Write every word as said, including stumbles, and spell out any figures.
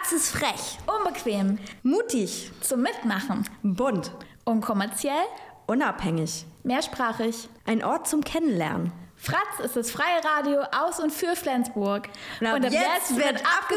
Fratz ist frech, Unbequem. Mutig. Zum Mitmachen. Bunt. Unkommerziell. Unabhängig. Mehrsprachig. Ein Ort zum Kennenlernen. Fratz ist das freie Radio aus und für Flensburg. Und ab, und ab jetzt, jetzt wird abgefragt.